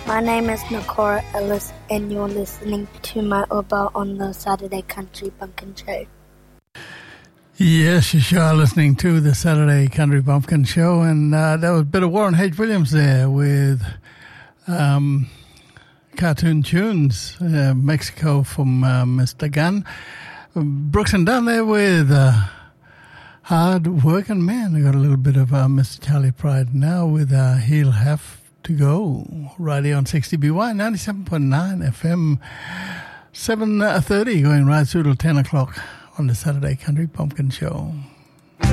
My name is Nakora Ellis, and you're listening to my Uber on the Saturday Country Bumpkin Show. Yes, you sure are listening to the Saturday Country Bumpkin Show, and that was a bit of Warren H. Williams there with Cartoon Tunes, Mexico from Mr. Gunn. Brooks and Dunn there with Hard Working Man. I got a little bit of Mr. Charlie Pride now with He'll Have to Go, right here on 60BY, 97.9 FM, 7:30, going right through till 10 o'clock on the Saturday Country Bumpkin Show.